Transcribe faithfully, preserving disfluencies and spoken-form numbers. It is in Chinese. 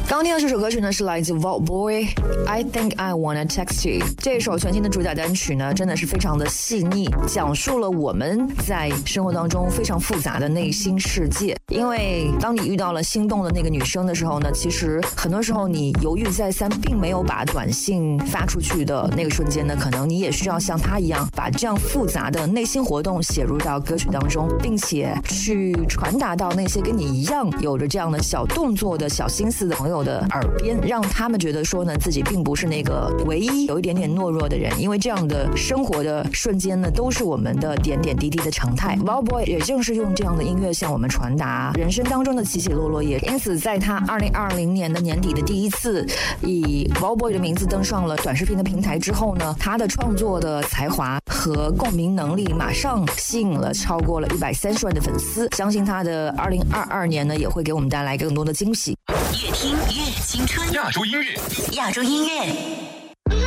刚听的这首歌曲呢，是来自 Vault Boy I Think I Wanna Text You。 这首全新的主打单曲呢，真的是非常的细腻，讲述了我们在生活当中非常复杂的内心世界。因为当你遇到了心动的那个女生的时候呢，其实很多时候你犹豫再三，并没有把短信发出去的那个瞬间呢，可能你也需要像她一样，把这样复杂的内心活动写入到歌曲当中，并且去传达到那些跟你一样有着这样的小动作的小心思的朋友的耳边，让他们觉得说呢，自己并不是那个唯一有一点点懦弱的人。因为这样的生活的瞬间呢，都是我们的点点滴滴的常态。Vault Boy 也正是用这样的音乐向我们传达人生当中的起起落落，也因此在他二零二零年的年底的第一次以 Vault Boy 的名字登上了短视频的平台之后呢，他的创作的才华和共鸣能力马上吸引了超过了一百三十万的粉丝。相信他的二零二二年呢，也会给我们带来更多的惊喜。 越听越青春， 亚洲音乐， 亚洲音乐。